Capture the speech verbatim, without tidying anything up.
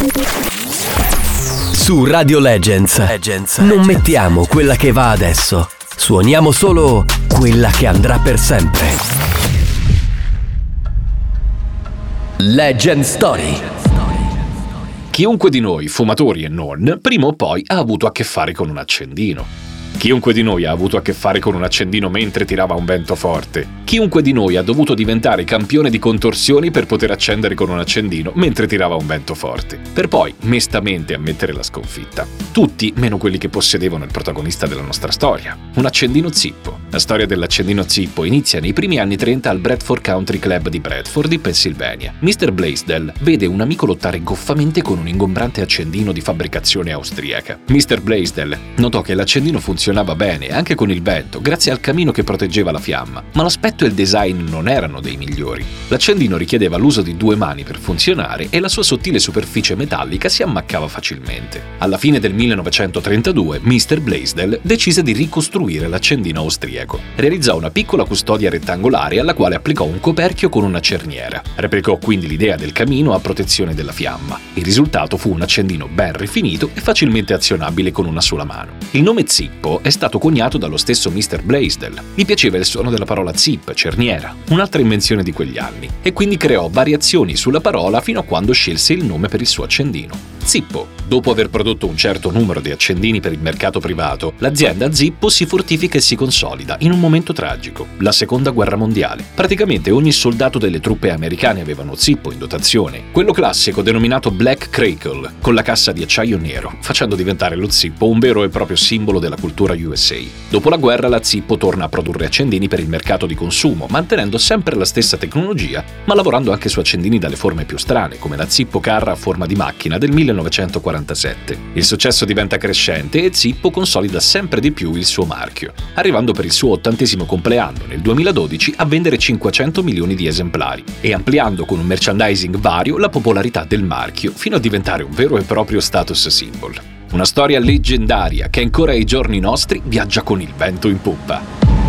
Su Radio Legends, Legends non Legends. Mettiamo quella che va adesso, suoniamo solo quella che andrà per sempre. Legend Story. Chiunque di noi, fumatori e non, prima o poi ha avuto a che fare con un accendino. Chiunque di noi ha avuto a che fare con un accendino mentre tirava un vento forte. Chiunque di noi ha dovuto diventare campione di contorsioni per poter accendere con un accendino mentre tirava un vento forte, per poi mestamente ammettere la sconfitta. Tutti, meno quelli che possedevano il protagonista della nostra storia, un accendino zippo. La storia dell'accendino zippo inizia nei primi anni trenta al Bradford Country Club di Bradford, in Pennsylvania. mister Blaisdell vede un amico lottare goffamente con un ingombrante accendino di fabbricazione austriaca. mister Blaisdell notò che l'accendino funzionava bene anche con il vento, grazie al camino che proteggeva la fiamma, ma l'aspetto e il design non erano dei migliori. L'accendino richiedeva l'uso di due mani per funzionare e la sua sottile superficie metallica si ammaccava facilmente. Alla fine del millenovecentotrentadue, mister Blaisdell decise di ricostruire l'accendino austriaco. Realizzò una piccola custodia rettangolare alla quale applicò un coperchio con una cerniera. Replicò quindi l'idea del camino a protezione della fiamma. Il risultato fu un accendino ben rifinito e facilmente azionabile con una sola mano. Il nome zippo è stato coniato dallo stesso mister Blaisdell. Gli piaceva il suono della parola zip, cerniera, un'altra invenzione di quegli anni, e quindi creò variazioni sulla parola fino a quando scelse il nome per il suo accendino. Zippo. Dopo aver prodotto un certo numero di accendini per il mercato privato, l'azienda Zippo si fortifica e si consolida in un momento tragico, la Seconda Guerra Mondiale. Praticamente ogni soldato delle truppe americane aveva uno zippo in dotazione, quello classico denominato Black Crackle, con la cassa di acciaio nero, facendo diventare lo zippo un vero e proprio simbolo della cultura U S A. Dopo la guerra la Zippo torna a produrre accendini per il mercato di consumo, mantenendo sempre la stessa tecnologia, ma lavorando anche su accendini dalle forme più strane, come la Zippo Car a forma di macchina del millenovecentoquarantasette. Il successo diventa crescente e Zippo consolida sempre di più il suo marchio, arrivando per il suo ottantesimo compleanno nel duemiladodici a vendere cinquecento milioni di esemplari e ampliando con un merchandising vario la popolarità del marchio fino a diventare un vero e proprio status symbol. Una storia leggendaria che ancora ai giorni nostri viaggia con il vento in poppa.